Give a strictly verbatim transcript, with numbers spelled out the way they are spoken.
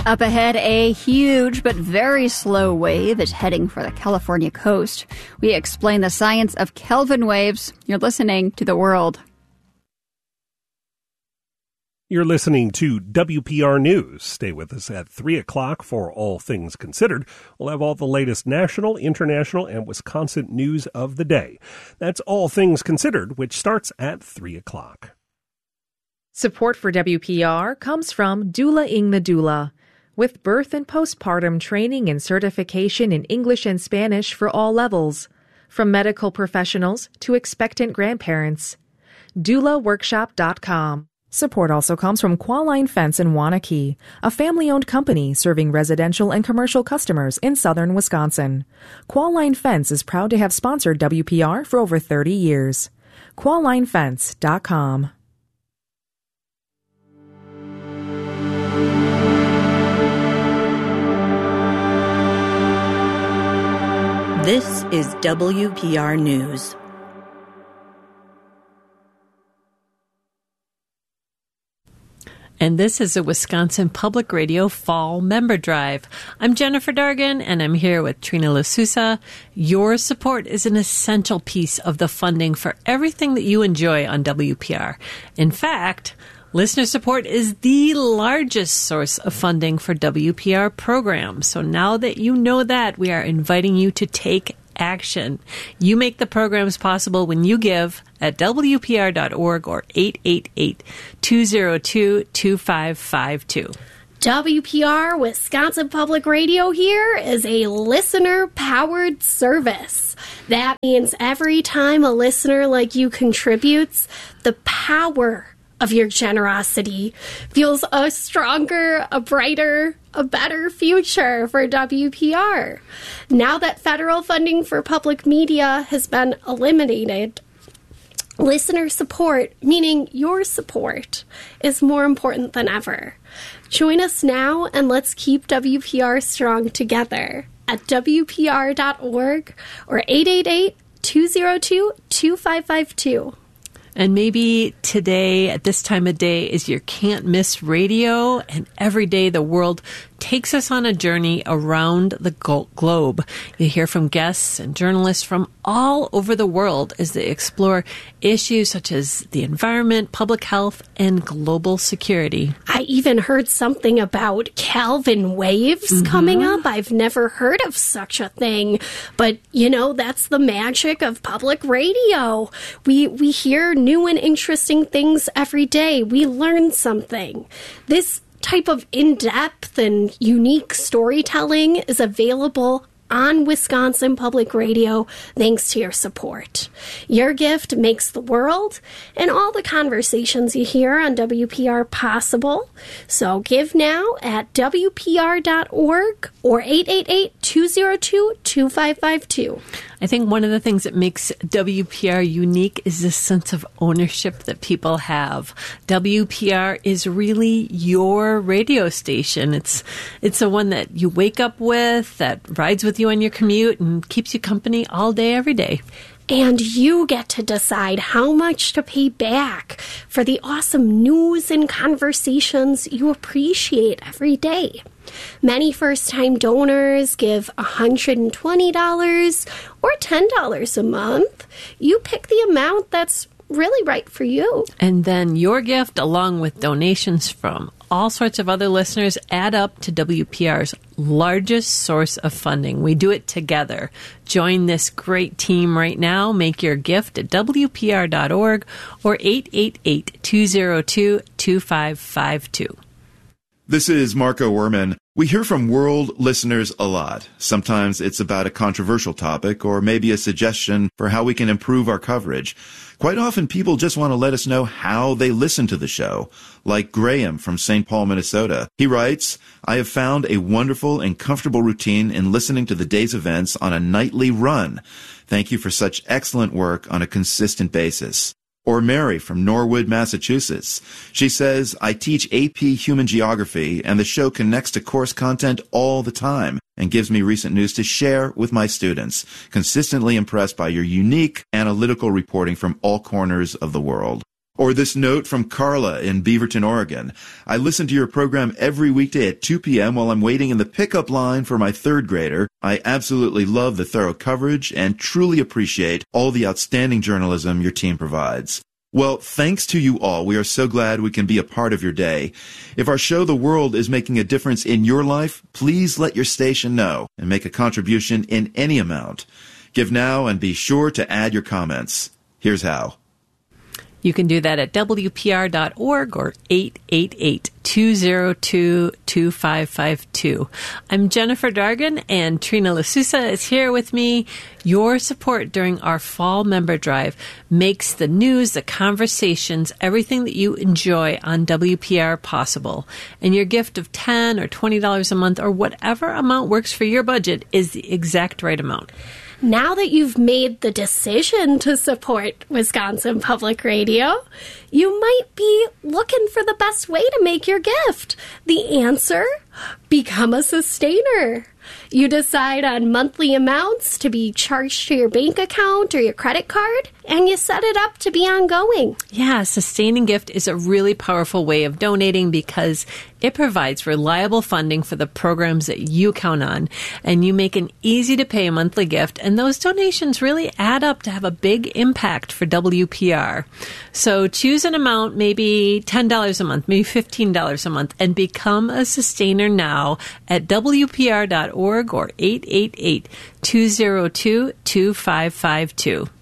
Up ahead, a huge but very slow wave is heading for the California coast. We explain the science of Kelvin waves. You're listening to The World. You're listening to W P R News. Stay with us at three o'clock for All Things Considered. We'll have all the latest national, international, and Wisconsin news of the day. That's All Things Considered, which starts at three o'clock. Support for W P R comes from Doula Ing the Doula. With birth and postpartum training and certification in English and Spanish for all levels, from medical professionals to expectant grandparents. doula workshop dot com. Support also comes from Qualine Fence in Waunakee, a family-owned company serving residential and commercial customers in southern Wisconsin. Qualine Fence is proud to have sponsored W P R for over thirty years. qualine fence dot com. This is W P R News. And this is a Wisconsin Public Radio Fall Member Drive. I'm Jennifer Dargan, and I'm here with Trina LaSousa. Your support is an essential piece of the funding for everything that you enjoy on W P R. In fact, listener support is the largest source of funding for W P R programs. So now that you know that, we are inviting you to take action. You make the programs possible when you give at W P R dot org or eight eight eight, two oh two, two five five two. W P R Wisconsin Public Radio here is a listener-powered service. That means every time a listener like you contributes, the power of your generosity fuels a stronger, a brighter, a better future for W P R. Now that federal funding for public media has been eliminated, listener support, meaning your support, is more important than ever. Join us now and let's keep W P R strong together at W P R dot org or eight eight eight, two oh two, two five five two. And maybe today, at this time of day, is your can't miss radio. And every day the world takes us on a journey around the globe. You hear from guests and journalists from all over the world as they explore issues such as the environment, public health, and global security. I even heard something about Kelvin waves mm-hmm. coming up. I've never heard of such a thing. But, you know, that's the magic of public radio. We, we hear new and interesting things every day. We learn something. This type of in-depth and unique storytelling is available on Wisconsin Public Radio thanks to your support. Your gift makes the world and all the conversations you hear on W P R possible. So give now at W P R dot org or eight eight eight, two oh two, two five five two. I think one of the things that makes W P R unique is this sense of ownership that people have. W P R is really your radio station. It's it's the one that you wake up with, that rides with you on your commute and keeps you company all day, every day. And you get to decide how much to pay back for the awesome news and conversations you appreciate every day. Many first-time donors give one hundred twenty dollars or ten dollars a month. You pick the amount that's really right for you. And then your gift, along with donations from all sorts of other listeners, add up to W P R's largest source of funding. We do it together. Join this great team right now. Make your gift at W P R dot org or eight eight eight, two oh two, two five five two. This is Marco Werman. We hear from world listeners a lot. Sometimes it's about a controversial topic or maybe a suggestion for how we can improve our coverage. Quite often people just want to let us know how they listen to the show, like Graham from Saint Paul, Minnesota. He writes, I have found a wonderful and comfortable routine in listening to the day's events on a nightly run. Thank you for such excellent work on a consistent basis. Or Mary from Norwood, Massachusetts. She says, I teach A P Human Geography, and the show connects to course content all the time and gives me recent news to share with my students. Consistently impressed by your unique analytical reporting from all corners of the world. Or this note from Carla in Beaverton, Oregon. I listen to your program every weekday at two p.m. while I'm waiting in the pickup line for my third grader. I absolutely love the thorough coverage and truly appreciate all the outstanding journalism your team provides. Well, thanks to you all. We are so glad we can be a part of your day. If our show, The World, is making a difference in your life, please let your station know and make a contribution in any amount. Give now and be sure to add your comments. Here's how. You can do that at W P R dot org or eight eight eight, two zero two, two five five two. I'm Jennifer Dargan, and Trina Lasusa is here with me. Your support during our fall member drive makes the news, the conversations, everything that you enjoy on W P R possible. And your gift of ten dollars or twenty dollars a month or whatever amount works for your budget is the exact right amount. Now that you've made the decision to support Wisconsin Public Radio, you might be looking for the best way to make your gift. The answer? Become a sustainer. You decide on monthly amounts to be charged to your bank account or your credit card, and you set it up to be ongoing. Yeah, sustaining gift is a really powerful way of donating because it provides reliable funding for the programs that you count on, and you make an easy-to-pay monthly gift, and those donations really add up to have a big impact for W P R. So choose an amount, maybe ten dollars a month, maybe fifteen dollars a month, and become a sustainer now at W P R dot org or eight eight eight, two zero two, two five five two.